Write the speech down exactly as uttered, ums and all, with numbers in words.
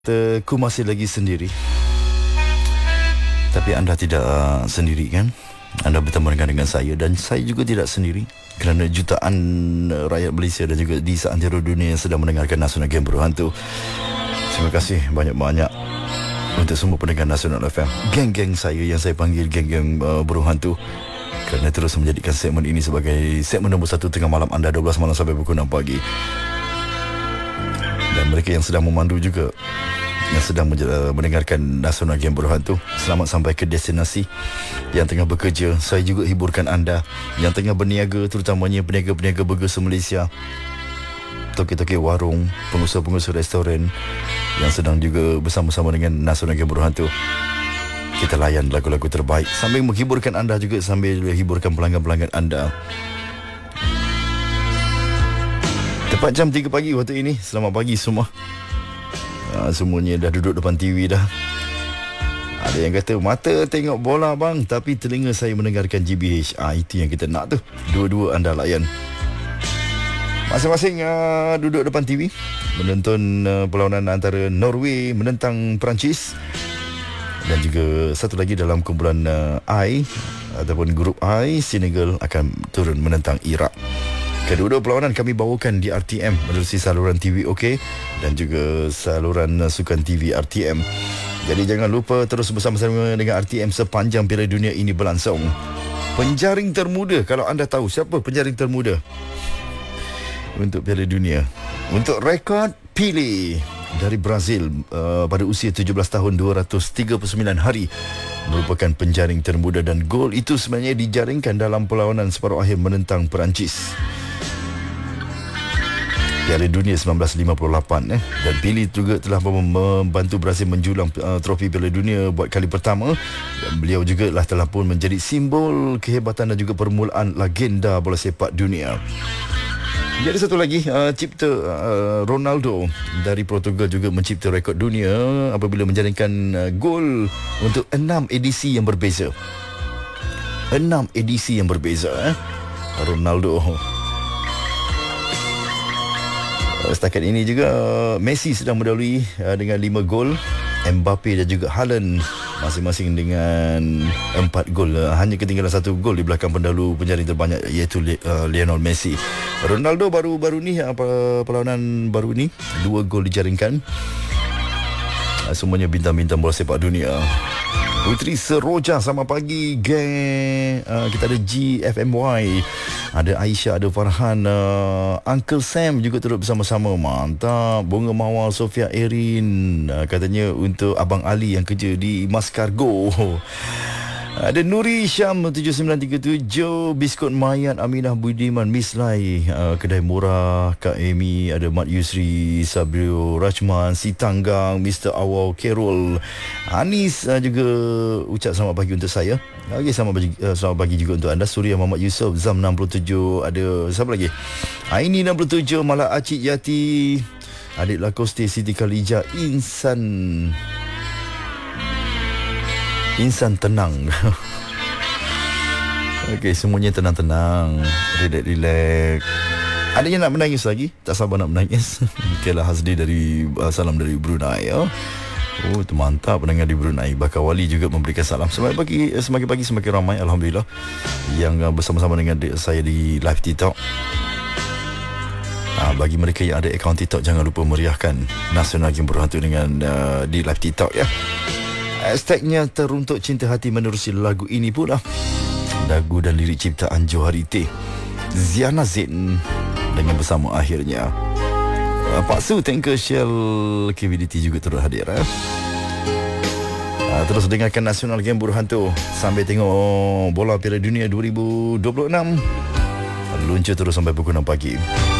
Aku masih lagi sendiri. Tapi anda tidak uh, sendiri kan? Anda bertemu dengan, dengan saya. Dan saya juga tidak sendiri, kerana jutaan uh, rakyat Malaysia dan juga di seantero dunia yang sedang mendengarkan Nasional Game Berhantu. Terima kasih banyak-banyak untuk semua pendengar Nasional F M, geng-geng saya yang saya panggil geng-geng uh, Berhantu, kerana terus menjadikan segmen ini sebagai segmen nombor satu tengah malam anda, dua belas malam sampai pukul enam pagi. Dan mereka yang sedang memandu juga, yang sedang mendengarkan Nasional Game Berhantu, selamat sampai ke destinasi. Yang tengah bekerja, saya juga hiburkan anda. Yang tengah berniaga, terutamanya peniaga-peniaga burger se-Malaysia, toke-toke warung, pengusaha-pengusaha restoran yang sedang juga bersama-sama dengan Nasional Game Berhantu. Kita layan lagu-lagu terbaik sambil menghiburkan anda juga, sambil hiburkan pelanggan-pelanggan anda. Tepat jam tiga pagi waktu ini. Selamat pagi semua. Ha, semuanya dah duduk depan T V dah. Ada yang kata mata tengok bola bang, tapi telinga saya mendengarkan G B H. Ah, itu yang kita nak tu. Dua-dua anda layan. Masing-masing uh, duduk depan T V menonton uh, perlawanan antara Norway menentang Perancis. Dan juga satu lagi dalam kumpulan uh, I ataupun grup I, Senegal akan turun menentang Iraq. Kedua-dua perlawanan kami bawakan di R T M menerusi saluran T V OK dan juga saluran sukan T V R T M. Jadi jangan lupa terus bersama-sama dengan R T M sepanjang Piala Dunia ini berlangsung. Penjaring termuda, kalau anda tahu siapa penjaring termuda untuk Piala Dunia, untuk rekod Pelé dari Brazil uh, pada usia tujuh belas tahun dua ratus tiga puluh sembilan hari, merupakan penjaring termuda, dan gol itu sebenarnya dijaringkan dalam perlawanan separuh akhir menentang Perancis. Piala Dunia sembilan belas lima puluh lapan eh. Dan Pelé juga telah membantu Brazil menjulang uh, trofi Piala Dunia buat kali pertama. Dan beliau juga lah telah pun menjadi simbol kehebatan dan juga permulaan legenda bola sepak dunia. Jadi satu lagi, uh, cipta uh, Ronaldo dari Portugal juga mencipta rekod dunia apabila menjaringkan uh, gol untuk enam edisi yang berbeza. Enam edisi yang berbeza eh. Ronaldo. Setakat ini juga Messi sedang mendahului uh, dengan lima gol. Mbappe dan juga Haaland masing-masing dengan empat gol. Uh, hanya ketinggalan satu gol di belakang pendahulu penjaring terbanyak, iaitu uh, Lionel Messi. Ronaldo baru-baru ni, uh, perlawanan baru ni, dua gol dijaringkan. Uh, semuanya bintang-bintang bola sepak dunia. Putri Seroja, selamat pagi geng. uh, Kita ada G F M Y, ada Aisyah, ada Farhan, uh, Uncle Sam juga turut bersama-sama. Mantap. Bunga Mawar, Sofia Erin, uh, katanya untuk Abang Ali yang kerja di Mas Cargo. Ada Nuri Syam tujuh sembilan tiga tujuh, Biskut Mayat, Aminah Budiman, Miss Lai, uh, Kedai Murah, Kak Amy, ada Mat Yusri, Sabrio Rajman, Si Tanggang, Mister Awal, Carol, Anis uh, juga ucap selamat pagi untuk saya. Okey, selamat pagi, uh, selamat pagi juga untuk anda. Surya Muhammad Yusof, Zam enam puluh tujuh, ada siapa lagi? Aini enam puluh tujuh, Malak Acik Yati, Adik Lakoste, Siti Khalijah, Insan Insan tenang. Okey, semuanya tenang-tenang, relax-relax. Ada yang nak menangis lagi? Tak sabar nak menangis. Okeylah, Hasdi dari uh, salam dari Brunei ya. Oh, tu mantap pendengar di Brunei. Bakar Wali juga memberikan salam. Semakin pagi, semakin pagi semakin ramai, alhamdulillah, yang uh, bersama-sama dengan saya di live TikTok. Uh, bagi mereka yang ada akaun TikTok, jangan lupa meriahkan Nasional Game Berhantu dengan uh, di live TikTok ya. Hashtagnya Teruntuk Cinta Hati menerusi lagu ini pula. Lagu dan lirik ciptaan Johari T, Ziana Zain dengan Bersama Akhirnya. Pak Su, Tanker Shell K V D T juga turut hadir eh? Terus dengarkan Nasional Game Berhantu sambil tengok bola Piala Dunia dua ribu dua puluh enam. Luncur terus sampai pukul enam pagi.